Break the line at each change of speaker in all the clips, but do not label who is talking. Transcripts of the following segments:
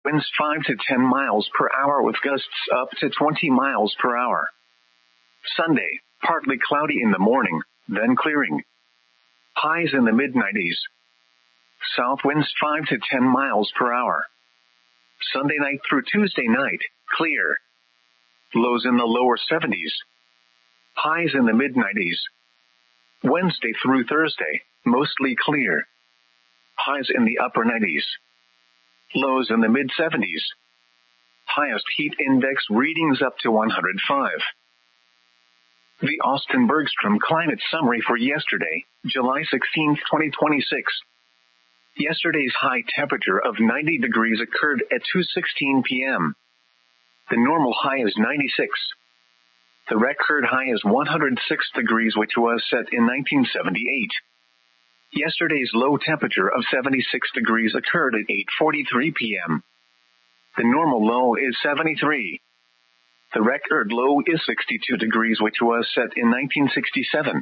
Winds 5 to 10 miles per hour with gusts up to 20 miles per hour. Sunday, partly cloudy in the morning, then clearing. Highs in the mid-90s. South winds 5 to 10 miles per hour. Sunday night through Tuesday night, clear. Lows in the lower 70s. Highs in the mid-90s. Wednesday through Thursday, mostly clear. Highs in the upper 90s. Lows in the mid-70s. Highest heat index readings up to 105. The Austin Bergstrom Climate Summary for yesterday, July 16, 2026. Yesterday's high temperature of 90 degrees occurred at 2:16 p.m. The normal high is 96. The record high is 106 degrees, which was set in 1978. Yesterday's low temperature of 76 degrees occurred at 8:43 p.m. The normal low is 73. The record low is 62 degrees, which was set in 1967.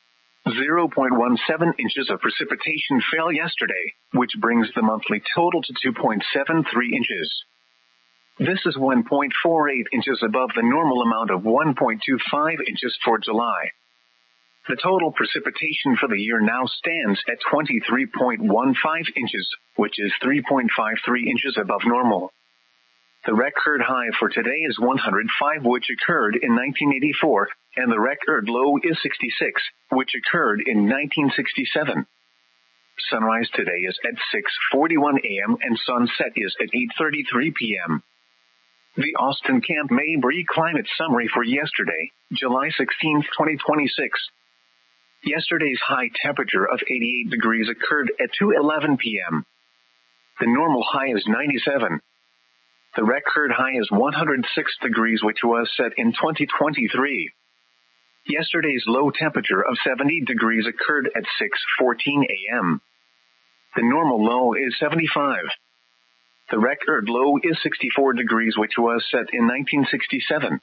0.17 inches of precipitation fell yesterday, which brings the monthly total to 2.73 inches. This is 1.48 inches above the normal amount of 1.25 inches for July. The total precipitation for the year now stands at 23.15 inches, which is 3.53 inches above normal. The record high for today is 105, which occurred in 1984, and the record low is 66, which occurred in 1967. Sunrise today is at 6:41 a.m. and sunset is at 8:33 p.m. The Austin Camp Mabry Climate Summary for yesterday, July 16, 2026. Yesterday's high temperature of 88 degrees occurred at 2:11 p.m. The normal high is 97. The record high is 106 degrees, which was set in 2023. Yesterday's low temperature of 70 degrees occurred at 6:14 a.m. The normal low is 75. The record low is 64 degrees, which was set in 1967.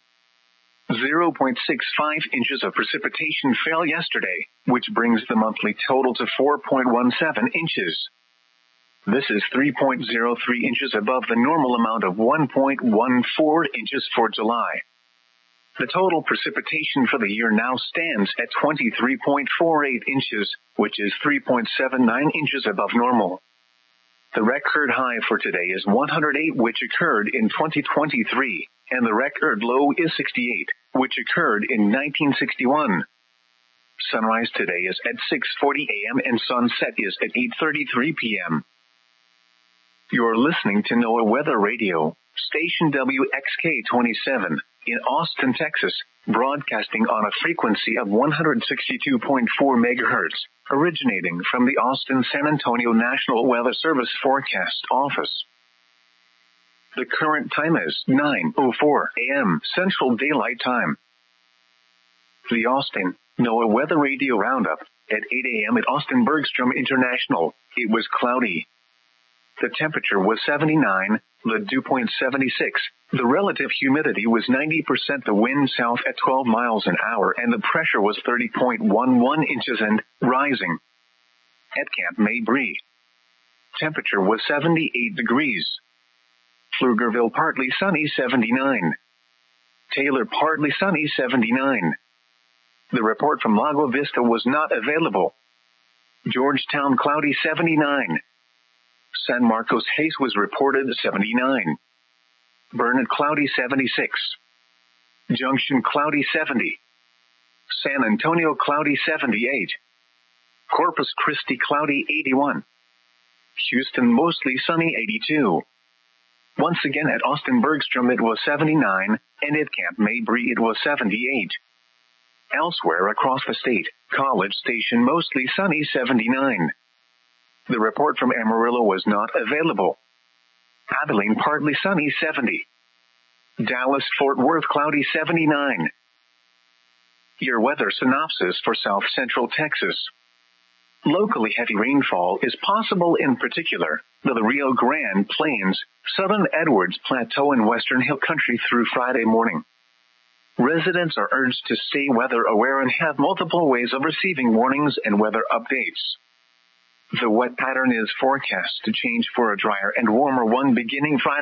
0.65 inches of precipitation fell yesterday, which brings the monthly total to 4.17 inches. This is 3.03 inches above the normal amount of 1.14 inches for July. The total precipitation for the year now stands at 23.48 inches, which is 3.79 inches above normal. The record high for today is 108, which occurred in 2023, and the record low is 68, which occurred in 1961. Sunrise today is at 6:40 a.m. and sunset is at 8:33 p.m. You're listening to NOAA Weather Radio, station WXK-27, in Austin, Texas, broadcasting on a frequency of 162.4 megahertz, originating from the Austin-San Antonio National Weather Service Forecast Office. The current time is 9:04 a.m. Central Daylight Time. The Austin NOAA Weather Radio Roundup. At 8 a.m. at Austin Bergstrom International, it was cloudy. The temperature was 79, the dew point 76, the relative humidity was 90%, the wind south at 12 miles an hour, and the pressure was 30.11 inches and rising. At Camp Mabry, temperature was 78 degrees. Pflugerville partly sunny 79. Taylor partly sunny 79. The report from Lago Vista was not available. Georgetown cloudy 79. San Marcos Hayes was reported 79. Burnett cloudy 76. Junction cloudy 70. San Antonio cloudy 78. Corpus Christi cloudy 81. Houston mostly sunny 82. Once again at Austin Bergstrom it was 79, and at Camp Mabry it was 78. Elsewhere across the state, College Station mostly sunny 79. The report from Amarillo was not available. Abilene partly sunny 70. Dallas-Fort Worth cloudy 79. Your weather synopsis for South Central Texas. Locally heavy rainfall is possible, in particular the Rio Grande Plains, Southern Edwards Plateau, and Western Hill Country through Friday morning. Residents are urged to stay weather aware and have multiple ways of receiving warnings and weather updates. The wet pattern is forecast to change for a drier and warmer one beginning Friday.